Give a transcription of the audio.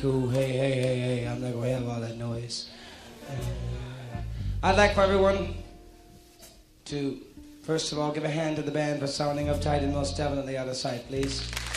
Ooh, hey, hey, hey, hey, I'm not going to have all that noise. I'd like for everyone to, first of all, give a hand to the band for sounding uptight and most definitely out of sight, please.